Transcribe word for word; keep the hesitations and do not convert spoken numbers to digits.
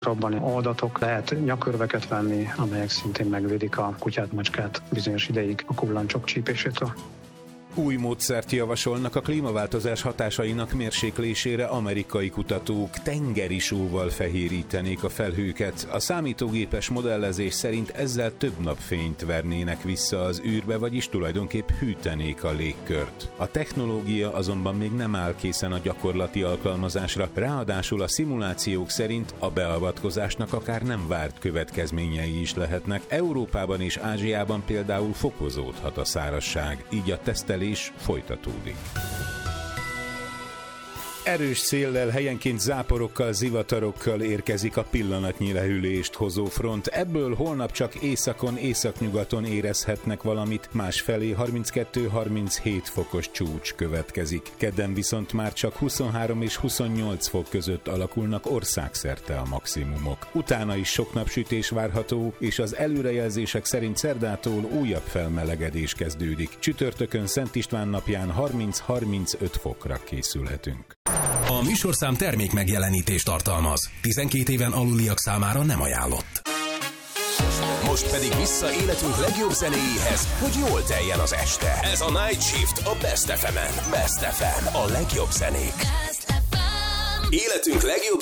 robbani adatok, lehet nyakörveket venni, amelyek szintén megvédik a kutyát, macskát bizonyos ideig a kullancsok csípésétől. Új módszert javasolnak a klímaváltozás hatásainak mérséklésére. Amerikai kutatók tengeri sóval fehérítenék a felhőket. A számítógépes modellezés szerint ezzel több napfényt vernének vissza az űrbe, vagyis tulajdonképp hűtenék a légkört. A technológia azonban még nem áll készen a gyakorlati alkalmazásra, ráadásul a szimulációk szerint a beavatkozásnak akár nem várt következményei is lehetnek. Európában és Ázsiában például fokozódhat a szárazság, így a tesztelés is folytatódik. Erős széllel, helyenként záporokkal, zivatarokkal érkezik a pillanatnyi lehűlést hozó front. Ebből holnap csak északon, északnyugaton érezhetnek valamit, másfelé harminckettő-harminchét fokos csúcs következik. Kedden viszont már csak huszonhárom és huszonnyolc fok között alakulnak országszerte a maximumok. Utána is sok napsütés várható, és az előrejelzések szerint szerdától újabb felmelegedés kezdődik. Csütörtökön Szent István napján harminc-harmincöt fokra készülhetünk. A műsorszám termék megjelenítést tartalmaz. tizenkét éven aluliak számára nem ajánlott. Most pedig vissza életünk legjobb zenéjéhez, hogy jól teljen az este. Ez a Night Shift a Best ef emen. Best ef em, a legjobb zenék. Életünk legjobb